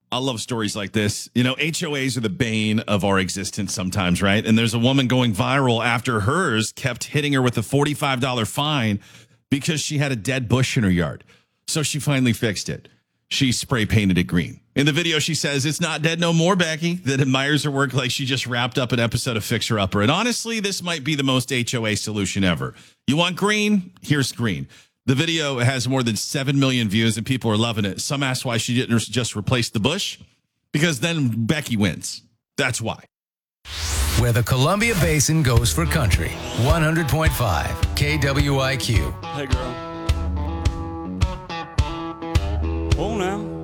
I love stories like this. You know, HOAs are the bane of our existence sometimes, right? And there's a woman going viral after hers kept hitting her with a $45 fine because she had a dead bush in her yard. So she finally fixed it. She spray painted it green. In the video, she says, "It's not dead no more, Becky," that admires her work like she just wrapped up an episode of Fixer Upper. And honestly, this might be the most HOA solution ever. You want green? Here's green. The video has more than 7 million views and people are loving it. Some ask why she didn't just replace the bush. Because then Becky wins. That's why. Where the Columbia Basin goes for country. 100.5 KWIQ. Hey, girl. Oh, now.